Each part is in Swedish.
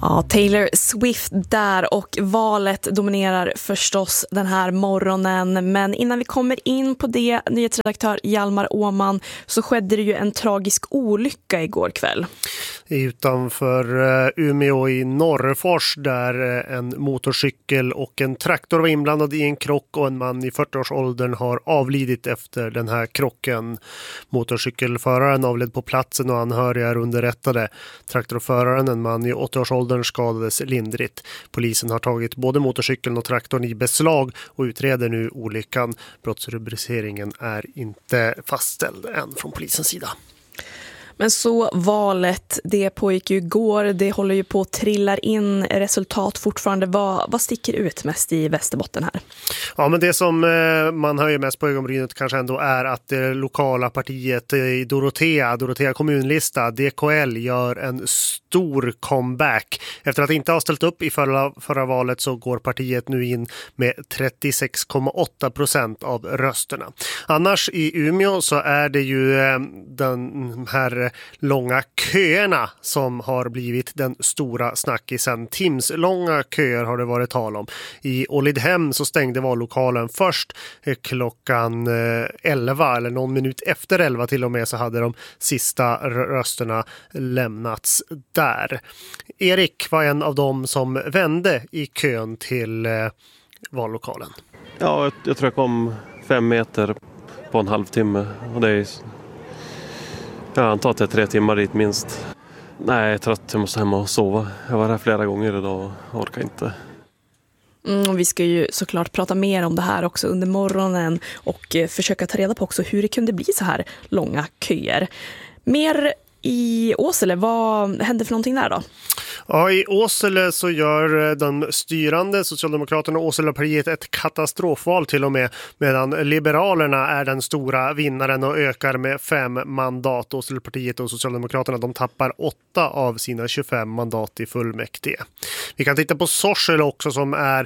Ja, Taylor Swift där, och valet dominerar förstås den här morgonen. Men innan vi kommer in på det, nyhetsredaktör Hjalmar Åman, så skedde det ju en tragisk olycka igår kväll. Utanför Umeå i Norrfors, där en motorcykel och en traktor var inblandad i en krock, och en man i 40-årsåldern har avlidit efter den här krocken. Motorcykelföraren avled på platsen och anhöriga är underrättade. Traktorföraren, en man i 80-årsåldern, skadades lindrigt. Polisen har tagit både motorcykeln och traktorn i beslag och utreder nu olyckan. Brottsrubriceringen är inte fastställd än från polisens sida. Men så valet, det pågick ju igår, det håller ju på att trilla in resultat fortfarande. Vad sticker ut mest i Västerbotten här? Ja, men det som man höjer mest på ögonbrynet kanske ändå är att det lokala partiet i Dorotea kommunlista, DKL, gör en stor comeback. Efter att inte ha ställt upp i förra valet så går partiet nu in med 36,8% av rösterna. Annars i Umeå så är det ju den här långa köerna som har blivit den stora snackisen. Timslånga köer har det varit tal om. I Ålidhem så stängde vallokalen först klockan 11, eller någon minut efter 11 till och med, så hade de sista rösterna lämnats där. Erik var en av dem som vände i kön till vallokalen. Ja, jag tror jag kom 5 meter på en halvtimme, och det är... Jag antar att det är 3 timmar dit minst. Nej, jag är trött, jag måste hem och sova. Jag var här flera gånger idag och orkar inte. Och vi ska ju såklart prata mer om det här också under morgonen och försöka ta reda på också hur det kunde bli så här långa köer. Mer i Åsele, vad hände för någonting där då? Ja, i Åsele så gör de styrande Socialdemokraterna och Åselepartiet ett katastrofval till och med, medan Liberalerna är den stora vinnaren och ökar med 5 mandat. Åselepartiet och Socialdemokraterna, de tappar 8 av sina 25 mandat i fullmäktige. Vi kan titta på Sorsele också, som är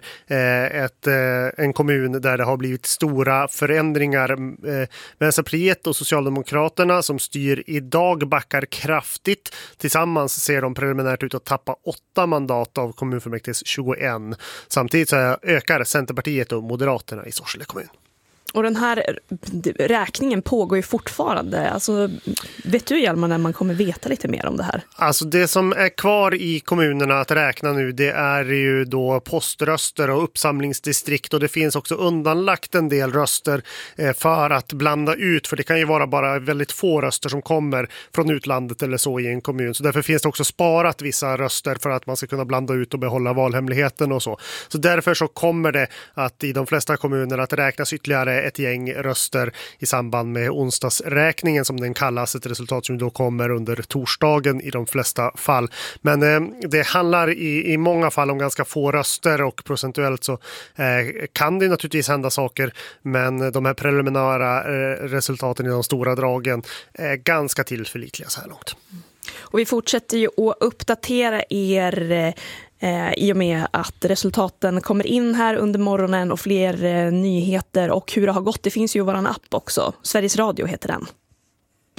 en kommun där det har blivit stora förändringar. Vänsterpartiet och Socialdemokraterna som styr idag backar kraftigt. Tillsammans ser de preliminärt ut att tappa 8 mandat av kommunfullmäktiges 21. Samtidigt så ökar Centerpartiet och Moderaterna i Sorsele kommun. Och den här räkningen pågår ju fortfarande. Alltså, vet du, Hjalmar, när man kommer veta lite mer om det här? Alltså det som är kvar i kommunerna att räkna nu, det är ju då poströster och uppsamlingsdistrikt, och det finns också undanlagt en del röster för att blanda ut, för det kan ju vara bara väldigt få röster som kommer från utlandet eller så i en kommun. Så därför finns det också sparat vissa röster för att man ska kunna blanda ut och behålla valhemligheten och så. Så därför så kommer det att i de flesta kommuner att räknas ytterligare ett gäng röster i samband med onsdagsräkningen, som den kallas, ett resultat som då kommer under torsdagen i de flesta fall. Men det handlar i många fall om ganska få röster, och procentuellt så kan det naturligtvis hända saker, men de här preliminära resultaten i de stora dragen är ganska tillförlitliga så här långt. Och vi fortsätter ju att uppdatera er i och med att resultaten kommer in här under morgonen, och fler nyheter och hur det har gått. Det finns ju våran app också. Sveriges Radio heter den.